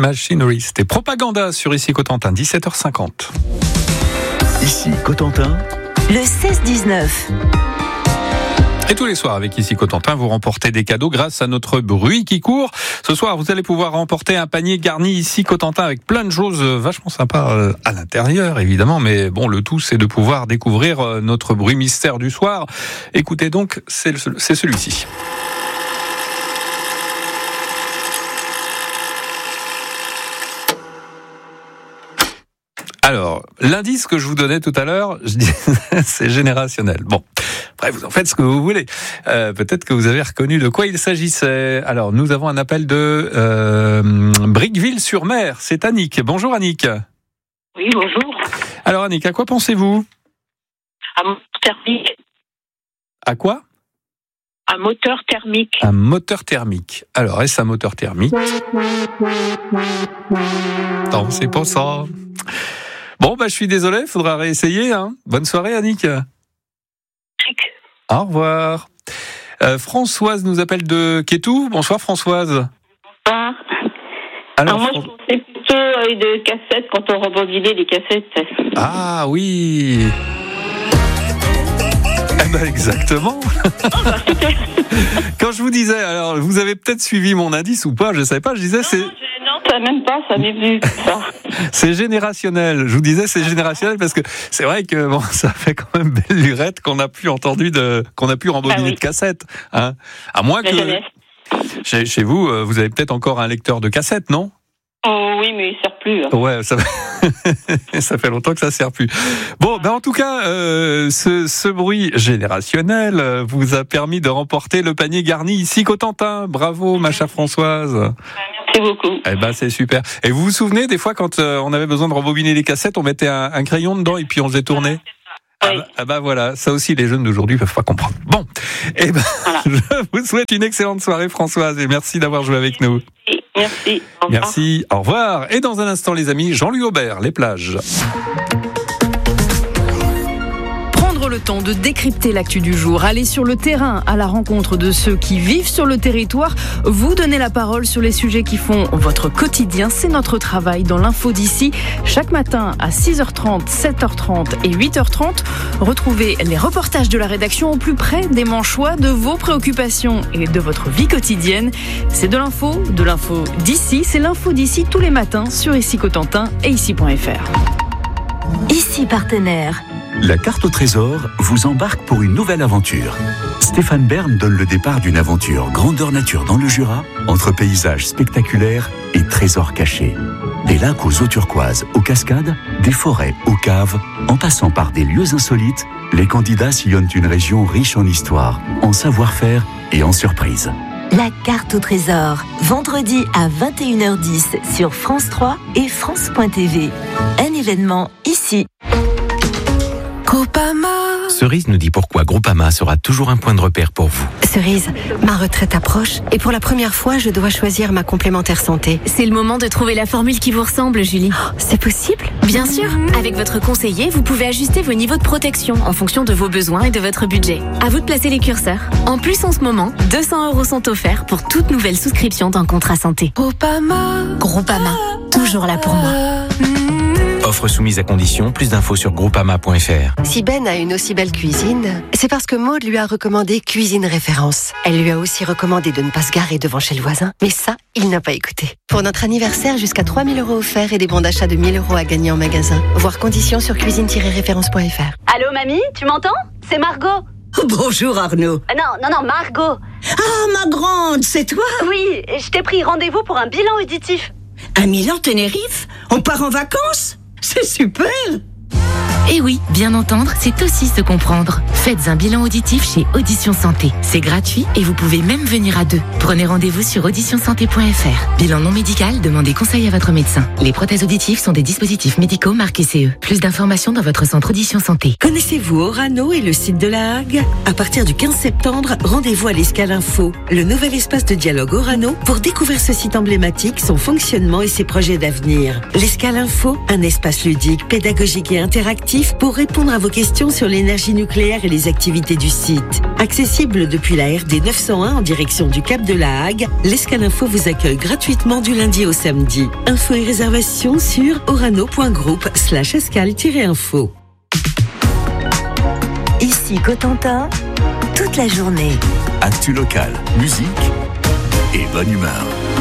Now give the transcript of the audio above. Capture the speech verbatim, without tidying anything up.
Machinery. C'était Propaganda sur Ici Cotentin, dix-sept heures cinquante. Ici Cotentin, le seize dix-neuf. Et tous les soirs, avec Ici Cotentin, vous remportez des cadeaux grâce à notre bruit qui court. Ce soir, vous allez pouvoir remporter un panier garni Ici Cotentin avec plein de choses vachement sympas à l'intérieur, évidemment. Mais bon, le tout, c'est de pouvoir découvrir notre bruit mystère du soir. Écoutez donc, c'est, c'est celui-ci. Alors, l'indice que je vous donnais tout à l'heure, je dis, c'est générationnel. Bon, après, vous en faites ce que vous voulez. Euh, peut-être que vous avez reconnu de quoi il s'agissait. Alors, nous avons un appel de euh, Briqueville-sur-Mer. C'est Annick. Bonjour Annick. Oui, bonjour. Alors Annick, à quoi pensez-vous ? Un moteur thermique. À quoi ? Un moteur thermique. Un moteur thermique. Alors, est-ce un moteur thermique ? Non, c'est pas ça. Bon, bah, je suis désolé, il faudra réessayer. Hein. Bonne soirée, Annick. Au revoir. Euh, Françoise nous appelle de Kétou. Bonsoir, Françoise. Ah. Alors, Alors moi, je pensais plutôt avec des cassettes quand on rebobinait les cassettes. Ah oui. Eh ben, exactement. Oh, bah, super. Quand je vous disais, alors, vous avez peut-être suivi mon indice ou pas, je ne sais pas, je disais, non, c'est... Non, ça même pas, ça m'est venu. Ça. C'est générationnel. Je vous disais, c'est générationnel parce que c'est vrai que bon, ça fait quand même belle lurette qu'on a plus entendu de, qu'on a pu rembobiner ah oui. de cassettes, hein. À moins La que chez, chez vous, vous avez peut-être encore un lecteur de cassettes, non ? Oh oui, mais il sert plus. Hein. Ouais, ça fait... ça fait longtemps que ça sert plus. Bon, ben en tout cas, euh, ce, ce bruit générationnel vous a permis de remporter le panier garni Ici Cotentin. Bravo, ma chère Françoise. Merci beaucoup. Eh ben c'est super. Et vous vous souvenez des fois quand euh, on avait besoin de rembobiner les cassettes, on mettait un, un crayon dedans et puis on faisait tourner. Ah, oui. ah bah voilà, ça aussi les jeunes d'aujourd'hui peuvent pas comprendre. Bon, eh ben voilà. Je vous souhaite une excellente soirée, Françoise, et merci d'avoir joué avec nous. Merci. Au merci. Au revoir. Et dans un instant, les amis, Jean-Louis Aubert, les plages. Le temps de décrypter l'actu du jour, aller sur le terrain à la rencontre de ceux qui vivent sur le territoire, vous donner la parole sur les sujets qui font votre quotidien, c'est notre travail dans l'info d'ici. Chaque matin à six heures trente, sept heures trente et huit heures trente, retrouvez les reportages de la rédaction au plus près des Manchois, de vos préoccupations et de votre vie quotidienne. C'est de l'info, de l'info d'ici, c'est l'info d'ici tous les matins sur Ici Cotentin et ici point f r. Ici partenaire. La carte au trésor vous embarque pour une nouvelle aventure. Stéphane Bern donne le départ d'une aventure grandeur nature dans le Jura, entre paysages spectaculaires et trésors cachés. Des lacs aux eaux turquoises, aux cascades, des forêts aux caves, en passant par des lieux insolites, les candidats sillonnent une région riche en histoire, en savoir-faire et en surprises. La carte au trésor, vendredi à vingt et une heures dix sur France trois et France point t v. Un événement ici. Groupama. Cerise nous dit pourquoi Groupama sera toujours un point de repère pour vous. Cerise, ma retraite approche et pour la première fois, je dois choisir ma complémentaire santé. C'est le moment de trouver la formule qui vous ressemble, Julie. Oh, c'est possible ? Bien sûr. Avec votre conseiller, vous pouvez ajuster vos niveaux de protection en fonction de vos besoins et de votre budget. À vous de placer les curseurs. En plus, en ce moment, deux cents euros sont offerts pour toute nouvelle souscription d'un contrat santé. Groupama. Groupama. Toujours là pour moi. Offre soumise à condition, plus d'infos sur groupama point f r. Si Ben a une aussi belle cuisine, c'est parce que Maud lui a recommandé Cuisine Référence. Elle lui a aussi recommandé de ne pas se garer devant chez le voisin, mais ça, il n'a pas écouté. Pour notre anniversaire, jusqu'à trois mille euros offerts et des bons d'achat de mille euros à gagner en magasin. Voir conditions sur cuisine tiret référence point f r. Allô mamie, tu m'entends ? C'est Margot. Bonjour Arnaud. Euh, non, non, non, Margot. Ah, ma grande, c'est toi ? Oui, je t'ai pris rendez-vous pour un bilan auditif. À Milan, Tenerife ? On part en vacances ? C'est super! Et oui, bien entendre, c'est aussi se comprendre. Faites un bilan auditif chez Audition Santé. C'est gratuit et vous pouvez même venir à deux. Prenez rendez-vous sur audition santé point f r. Bilan non médical, demandez conseil à votre médecin. Les prothèses auditives sont des dispositifs médicaux marqués C E. Plus d'informations dans votre centre Audition Santé. Connaissez-vous Orano et le site de la Hague ? À partir du quinze septembre, rendez-vous à l'Escale Info, le nouvel espace de dialogue Orano, pour découvrir ce site emblématique, son fonctionnement et ses projets d'avenir. L'Escale Info, un espace ludique, pédagogique et interactif interactif pour répondre à vos questions sur l'énergie nucléaire et les activités du site. Accessible depuis la R D neuf cent un en direction du Cap de la Hague, l'Escale Info vous accueille gratuitement du lundi au samedi. Infos et réservations sur orano point group slash escale-info. Ici Cotentin, toute la journée. Actu local, musique et bonne humeur.